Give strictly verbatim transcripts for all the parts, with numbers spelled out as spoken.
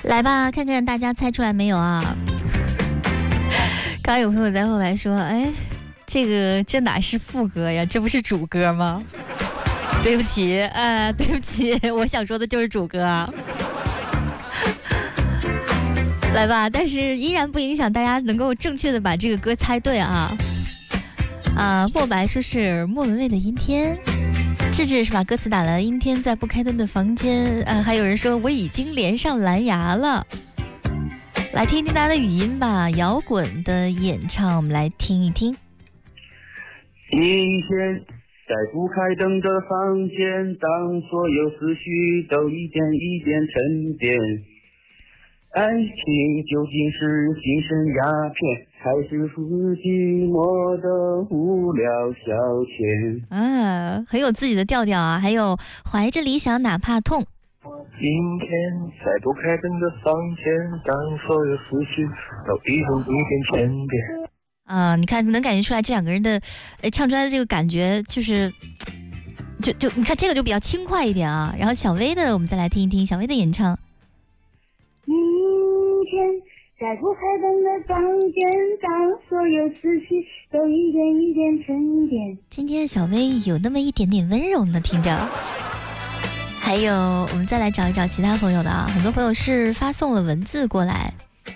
来吧，看看大家猜出来没有啊？刚刚有朋友在后来说，哎，这个这哪是副歌呀？这不是主歌吗？对不起，啊，对不起，我想说的就是主歌啊。来吧，但是依然不影响大家能够正确的把这个歌猜对啊。啊，莫白说是莫文蔚的《阴天》，智智是把歌词打了阴天在不开灯的房间。啊，还有人说我已经连上蓝牙了。来听听大家的语音吧，摇滚的演唱，我们来听一听。 阴天在不开灯的房间，当所有思绪都一点一点沉淀，爱情究竟是精神鸦片，还是寂寞的无聊消遣？ 啊，很有自己的调调啊！还有怀着理想哪怕痛。 阴天在不开灯的房间，当所有思绪都一点一点沉淀。 啊，你看能感觉出来这两个人的，呃，唱出来的这个感觉就是，就就你看这个就比较轻快一点啊。然后小薇的，我们再来听一听小薇的演唱。 阴天在不开灯的房间，当所有思绪都一点一点沉淀。 今天的小薇有那么一点点温柔呢，听着。还有，我们再来找一找其他朋友的啊，很多朋友是发送了文字过来。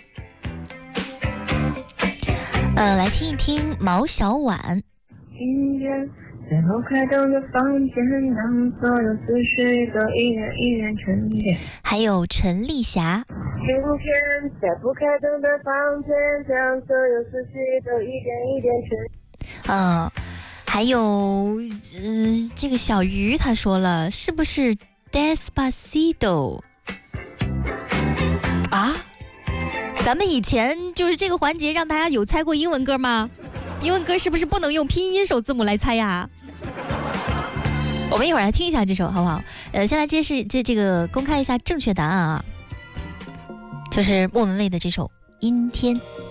呃，来听一听毛小婉。 今天在不开灯的房间，当所有思绪都一点一点沉淀。 还有陈丽霞。 今天在不开灯的房间，将所有思绪都一点一点沉。 呃，还有呃，这个小鱼他说了，是不是 Despacito 啊？咱们以前就是这个环节让大家有猜过英文歌吗？英文歌是不是不能用拼音首字母来猜呀？我们一会儿来听一下这首好不好？呃，先来揭示这这个公开一下正确答案啊，就是莫文蔚的这首《阴天》。